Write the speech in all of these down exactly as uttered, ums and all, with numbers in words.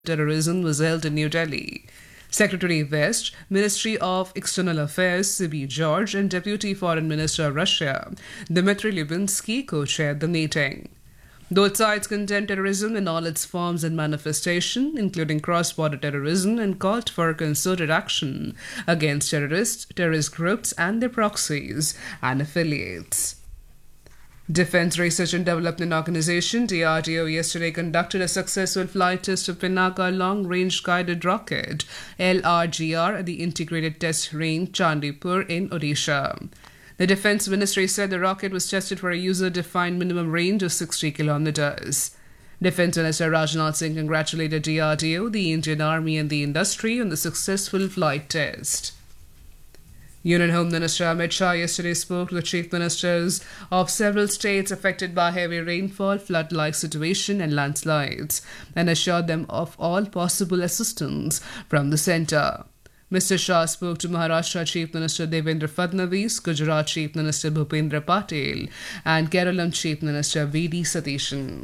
Terrorism was held in New Delhi. Secretary West, Ministry of External Affairs Sibi George, and Deputy Foreign Minister of Russia Dmitry Lubinsky co-chaired the meeting. Both sides condemned terrorism in all its forms and manifestation, including cross-border terrorism, and called for concerted action against terrorists, terrorist groups, and their proxies and affiliates. Defense Research and Development Organization D R D O yesterday conducted a successful flight test of Pinaka Long Range Guided Rocket L R G R at the Integrated Test Range Chandipur in Odisha. The Defense Ministry said the rocket was tested for a user-defined minimum range of sixty kilometers. Defense Minister Rajnath Singh congratulated D R D O, the Indian Army, and the industry on the successful flight test. Union Home Minister Amit Shah yesterday spoke to the chief ministers of several states affected by heavy rainfall, flood-like situation and landslides, and assured them of all possible assistance from the centre. Mister Shah spoke to Maharashtra Chief Minister Devendra Fadnavis, Gujarat Chief Minister Bhupendra Patel, and Keralam Chief Minister V D Satishan.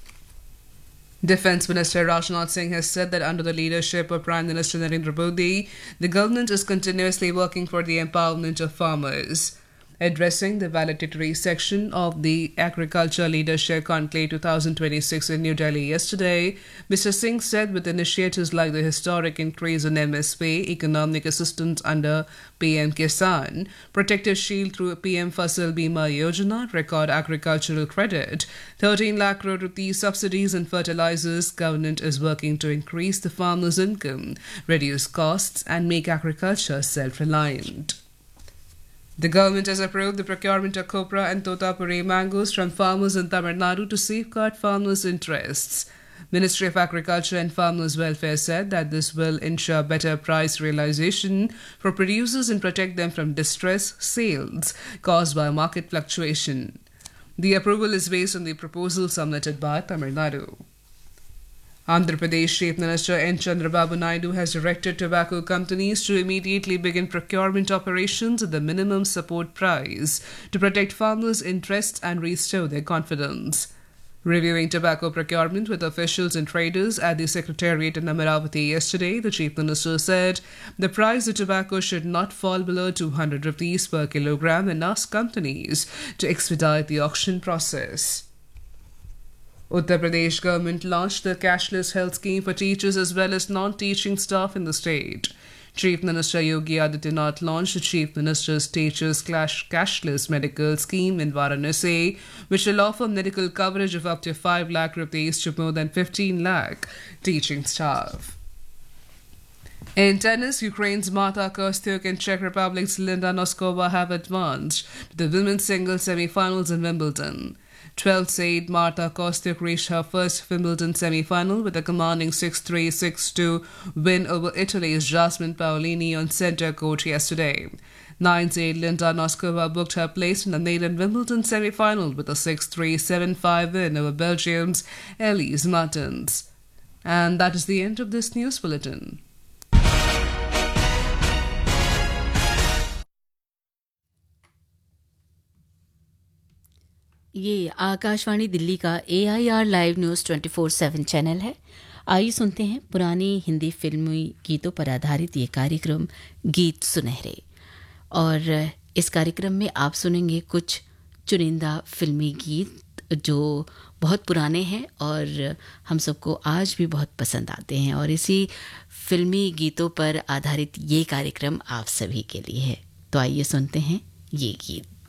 Defense Minister Rajnath Singh has said that under the leadership of Prime Minister Narendra Modi, the government is continuously working for the empowerment of farmers. Addressing the valedictory section of the Agriculture Leadership Conclave twenty twenty-six in New Delhi yesterday, Mister Singh said with initiatives like the historic increase in M S P, economic assistance under P M Kisan, Protective Shield through P M Fasal Bima Yojana, record agricultural credit, thirteen lakh crore rupees subsidies and fertilizers, government is working to increase the farmers' income, reduce costs and make agriculture self-reliant. The government has approved the procurement of copra and totapuri mangoes from farmers in Tamil Nadu to safeguard farmers' interests. Ministry of Agriculture and Farmers' Welfare said that this will ensure better price realization for producers and protect them from distress sales caused by market fluctuation. The approval is based on the proposal submitted by Tamil Nadu. Andhra Pradesh Chief Minister N. Chandrababu Naidu has directed tobacco companies to immediately begin procurement operations at the minimum support price to protect farmers' interests and restore their confidence. Reviewing tobacco procurement with officials and traders at the Secretariat in Amaravati yesterday, the Chief Minister said the price of tobacco should not fall below two hundred rupees per kilogram and asked companies to expedite the auction process. Uttar Pradesh government launched the cashless health scheme for teachers as well as non-teaching staff in the state. Chief Minister Yogi Adityanath launched the Chief Minister's Teachers Cashless Medical Scheme in Varanasi, which will offer medical coverage of up to five lakh rupees to more than fifteen lakh teaching staff. In tennis, Ukraine's Marta Kostyuk and Czech Republic's Linda Noskova have advanced to the women's singles semi-finals in Wimbledon. twelfth seed Marta Kostyuk reached her first Wimbledon semi-final with a commanding six three, six two win over Italy's Jasmine Paolini on centre court yesterday. ninth seed Linda Noskova booked her place in the maiden Wimbledon semi-final with a six three, seven five win over Belgium's Elise Mertens. And that is the end of this news bulletin. ये आकाशवाणी दिल्ली का ए I R live news twenty four seven channel है। आइए सुनते हैं पुरानी हिंदी फिल्मी गीतों पर आधारित ये कार्यक्रम गीत सुनहरे। और इस कार्यक्रम में आप सुनेंगे कुछ चुनिंदा फिल्मी गीत जो बहुत पुराने हैं और हम सबको आज भी बहुत पसंद आते हैं, और इसी फिल्मी गीतों पर आधारित ये कार्यक्रम आप सभी के लिए है। तो आइए सुनते हैं ये गीत।